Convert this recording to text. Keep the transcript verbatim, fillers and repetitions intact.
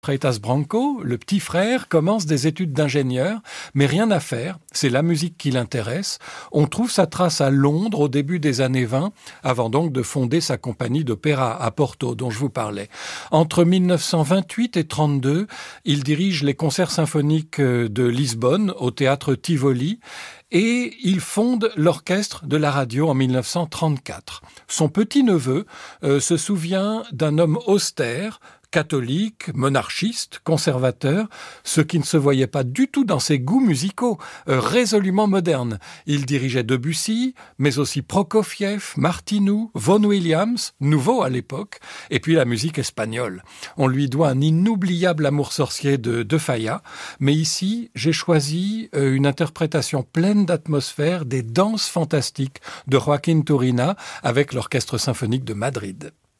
Freitas Branco, le petit frère, commence des études d'ingénieur, mais rien à faire, c'est la musique qui l'intéresse. On trouve sa trace à Londres au début des années vingt, avant donc de fonder sa compagnie d'opéra à Porto, dont je vous parlais. Entre mille neuf cent vingt-huit et trente-deux, il dirige les concerts symphoniques de Lisbonne au théâtre Tivoli, et il fonde l'orchestre de la radio en mille neuf cent trente-quatre. Son petit-neveu euh, se souvient d'un homme austère, catholique, monarchiste, conservateur, ce qui ne se voyait pas du tout dans ses goûts musicaux, euh, résolument modernes. Il dirigeait Debussy, mais aussi Prokofiev, Martinou, Vaughan Williams, nouveau à l'époque, et puis la musique espagnole. On lui doit un inoubliable amour sorcier de, de Falla, mais ici, j'ai choisi euh, une interprétation pleine d'atmosphère des danses fantastiques de Joaquín Turina avec l'Orchestre symphonique de Madrid.